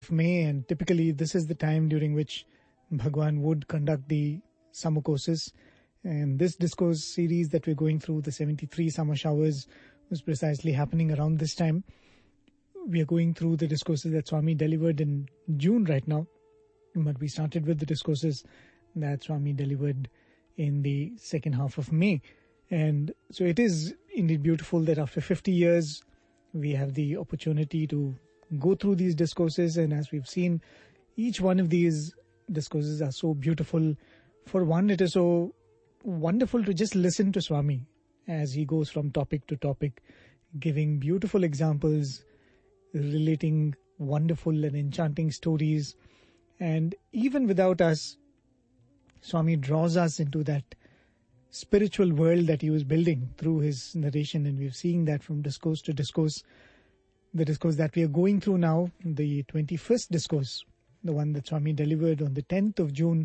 of May, and typically this is the time during which Bhagwan would conduct the summer courses. And this discourse series that we're going through, the 73 summer showers, was precisely happening around this time. We are going through the discourses that Swami delivered in June right now, but we started with the discourses that Swami delivered in the second half of May. And so it is indeed beautiful that after 50 years, we have the opportunity to go through these discourses. And as we've seen, each one of these discourses are so beautiful. For one, it is so wonderful to just listen to Swami as he goes from topic to topic, giving beautiful examples, relating wonderful and enchanting stories. And even without us, Swami draws us into that spiritual world that he was building through his narration. And we've seen that from discourse to discourse. The discourse that we are going through now, the 21st discourse, the one that Swami delivered on the 10th of June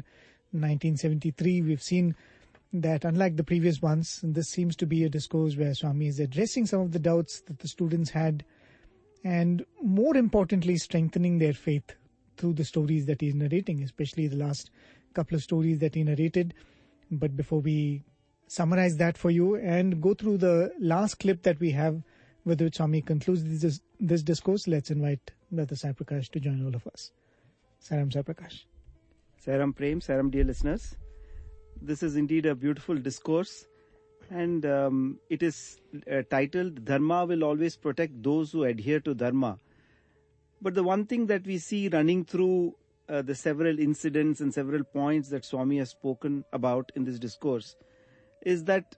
1973, we've seen that unlike the previous ones, this seems to be a discourse where Swami is addressing some of the doubts that the students had, and more importantly, strengthening their faith through the stories that he's narrating, especially the last couple of stories that he narrated. But before we summarize that for you and go through the last clip that we have, with which Swami concludes this discourse, let's invite Brother Sai Prakash to join all of us. Sairam Sai Prakash. Sairam Prem, Sairam dear listeners. This is indeed a beautiful discourse, and it is titled, Dharma will always protect those who adhere to Dharma. But the one thing that we see running through the several incidents and several points that Swami has spoken about in this discourse is that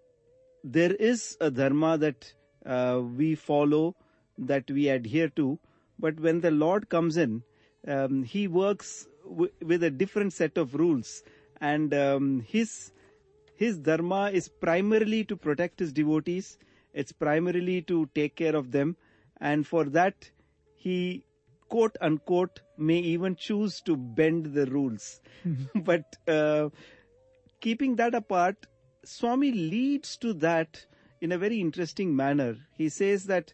there is a Dharma that we follow, that we adhere to, but when the Lord comes in, he works with a different set of rules, and his Dharma is primarily to protect his devotees. It's primarily to take care of them, and for that he, quote unquote, may even choose to bend the rules. But keeping that apart, Swami leads to that in a very interesting manner. He says that,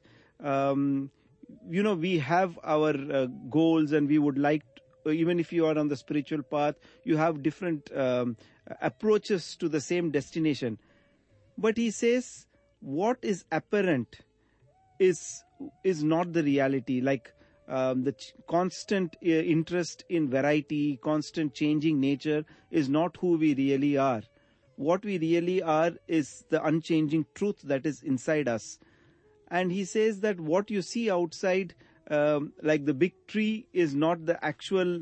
we have our goals, and we would like, even if you are on the spiritual path, you have different approaches to the same destination. But he says what is apparent is not the reality. Like the constant interest in variety, constant changing nature is not who we really are. What we really are is the unchanging truth that is inside us. And he says that what you see outside, like the big tree, is not the actual,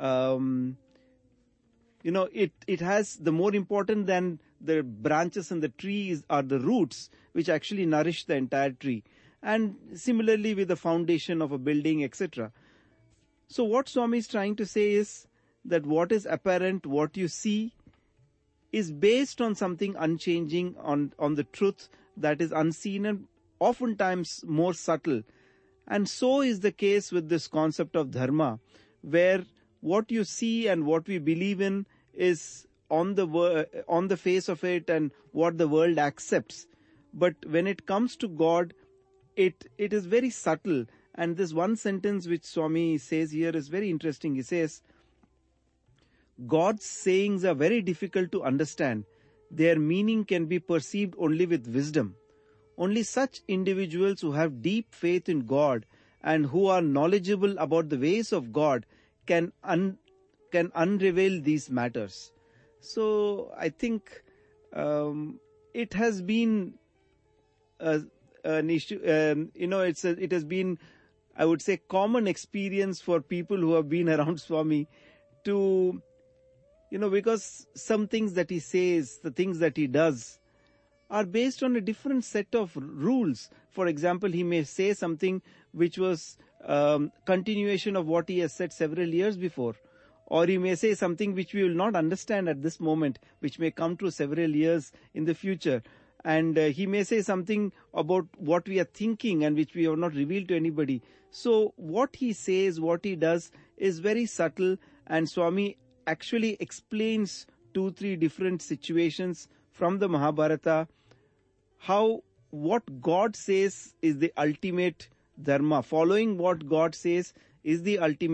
it has the more important than the branches and the trees are the roots, which actually nourish the entire tree. And similarly with the foundation of a building, etc. So what Swami is trying to say is that what is apparent, what you see, is based on something unchanging, on the truth that is unseen and oftentimes more subtle. And so is the case with this concept of dharma, where what you see and what we believe in is on the face of it and what the world accepts. But when it comes to God, it is very subtle. And this one sentence which Swami says here is very interesting. He says, God's sayings are very difficult to understand. Their meaning can be perceived only with wisdom. Only such individuals who have deep faith in God and who are knowledgeable about the ways of God can unravel these matters. So I think it has been an issue. It has been, I would say, common experience for people who have been around Swami to, because some things that he says, the things that he does, are based on a different set of rules. For example, he may say something which was continuation of what he has said several years before. Or he may say something which we will not understand at this moment, which may come to several years in the future. And he may say something about what we are thinking and which we have not revealed to anybody. So what he says, what he does is very subtle, and Swami actually explains 2-3 different situations from the Mahabharata, how what God says is the ultimate dharma. Following what God says is the ultimate